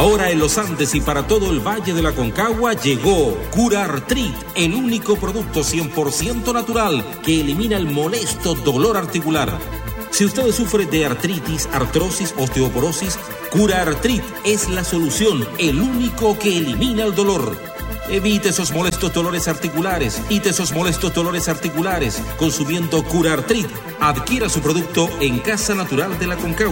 Ahora en los Andes y para todo el Valle de la Concagua llegó CuraArthrit, el único producto 100% natural que elimina el molesto dolor articular. Si usted sufre de artritis, artrosis, osteoporosis, CuraArthrit es la solución, el único que elimina el dolor. Evite esos molestos dolores articulares, consumiendo CuraArthrit. Adquiera su producto en Casa Natural de la Concagua.